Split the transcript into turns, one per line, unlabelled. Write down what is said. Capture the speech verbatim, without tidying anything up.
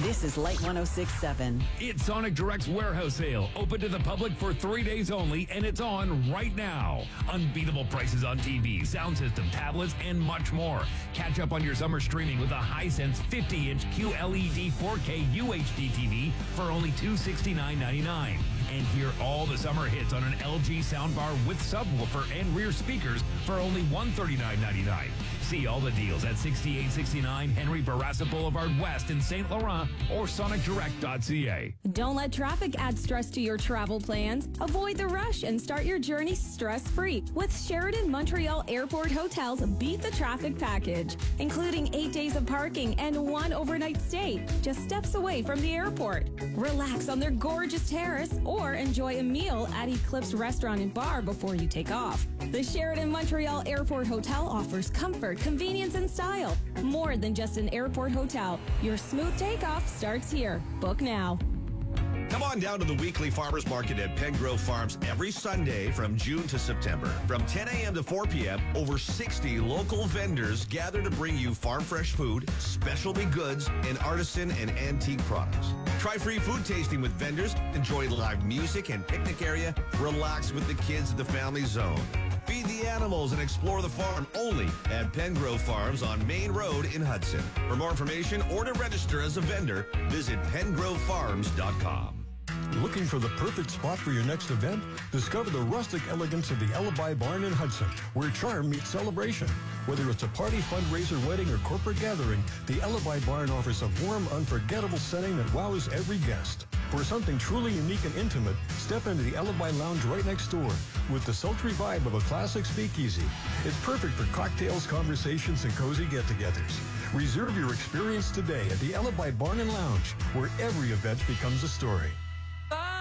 This is Light one oh six point seven.
It's Sonic Direct's warehouse sale, open to the public for three days only, and it's on right now. Unbeatable prices on T V, sound system, tablets, and much more. Catch up on your summer streaming with a Hisense fifty inch Q L E D four K U H D T V for only two hundred sixty-nine ninety-nine. And hear all the summer hits on an L G soundbar with subwoofer and rear speakers for only one hundred thirty-nine ninety-nine. See all the deals at sixty-eight sixty-nine Henry Barassa Boulevard West in Saint Laurent or sonic direct dot c a.
Don't let traffic add stress to your travel plans. Avoid the rush and start your journey stress-free with Sheraton Montreal Airport Hotel's Beat the Traffic package, including eight days of parking and one overnight stay, just steps away from the airport. Relax on their gorgeous terrace or enjoy a meal at Eclipse Restaurant and Bar before you take off. The Sheraton Montreal Airport Hotel offers comfort, convenience, and style. More than just an airport hotel. Your smooth takeoff starts here. Book now.
Come on down to the weekly farmers market at Pengrove Farms every Sunday from June to September. From ten a.m. to four p.m., over sixty local vendors gather to bring you farm fresh food, specialty goods, and artisan and antique products. Try free food tasting with vendors, enjoy live music and picnic area, relax with the kids at the family zone. Feed the animals and explore the farm only at Pengrove Farms on Main Road in Hudson. For more information or to register as a vendor, visit pengrove farms dot com.
Looking for the perfect spot for your next event? Discover the rustic elegance of the Alibi Barn in Hudson, where charm meets celebration. Whether it's a party, fundraiser, wedding, or corporate gathering, the Alibi Barn offers a warm, unforgettable setting that wows every guest. For something truly unique and intimate, step into the Alibi Lounge right next door with the sultry vibe of a classic speakeasy. It's perfect for cocktails, conversations, and cozy get-togethers. Reserve your experience today at the Alibi Barn and Lounge, where every event becomes a story.